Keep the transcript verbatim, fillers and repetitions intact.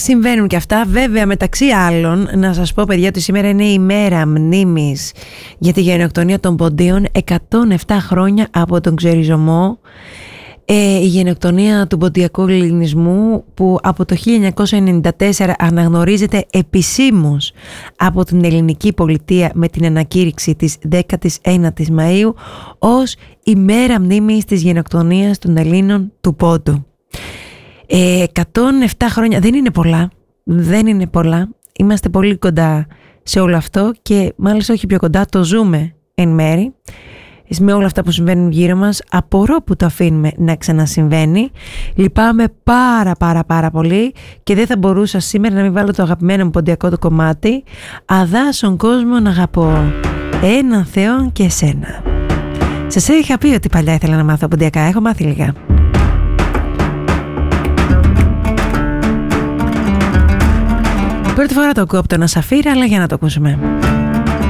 συμβαίνουν και αυτά. Βέβαια, μεταξύ άλλων, να σας πω, παιδιά, ότι σήμερα είναι η μέρα μνήμης για τη γενοκτονία των Ποντίων, εκατόν επτά χρόνια από τον ξεριζωμό. Ε, η γενοκτονία του ποντιακού ελληνισμού, που από το χίλια εννιακόσια ενενήντα τέσσερα αναγνωρίζεται επισήμως από την ελληνική πολιτεία με την ανακήρυξη της δέκατης ένατης Μαΐου ως η μέρα μνήμης της γενοκτονίας των Ελλήνων του Πόντου. Ε, εκατόν επτά χρόνια δεν είναι πολλά, δεν είναι πολλά. Είμαστε πολύ κοντά σε όλο αυτό και μάλιστα όχι πιο κοντά, το ζούμε εν μέρη. Με όλα αυτά που συμβαίνουν γύρω μας, απορώ που το αφήνουμε να ξανασυμβαίνει. Λυπάμαι πάρα πάρα πάρα πολύ και δεν θα μπορούσα σήμερα να μην βάλω το αγαπημένο μου ποντιακό το κομμάτι, «Αδάσον κόσμο να αγαπώ, έναν Θεό και εσένα». Σας είχα πει ότι παλιά ήθελα να μάθω ποντιακά, έχω μάθει λίγα. Πρώτη φορά το ακούω από τον Ασαφήρα, αλλά για να το ακούσουμε.